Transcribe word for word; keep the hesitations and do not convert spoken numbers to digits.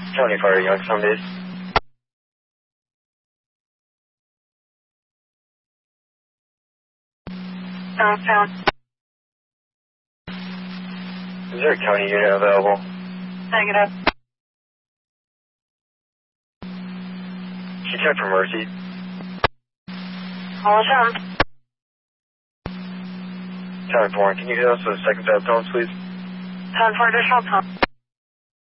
County Fire, Youngstown base. Youngstown. Is there a county unit available? Negative. Can you check for Mercy? All attempt. County four, can you get us to the second side of tones, please? ten for additional time.